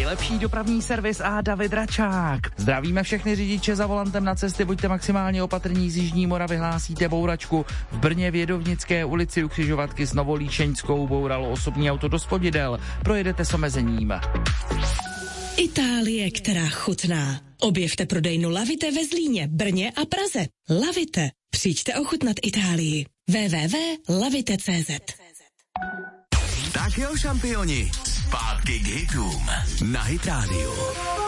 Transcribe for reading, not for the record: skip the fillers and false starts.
nejlepší dopravní servis a David Račák. Zdravíme všechny řidiče za volantem na cesty, buďte maximálně opatrní, z jižní Moravy hlásíte bouračku. V Brně v Jedovnické ulici u křižovatky s Novolíčeňskou bouralo osobní auto do spodidel. Projedete s omezením. Itálie, která chutná. Objevte prodejnu Lavite ve Zlíně, Brně a Praze. Lavite. Přijďte ochutnat Itálii. www.lavite.cz. Tak jo, šampioni, zpátky k hitům na Hit Radio.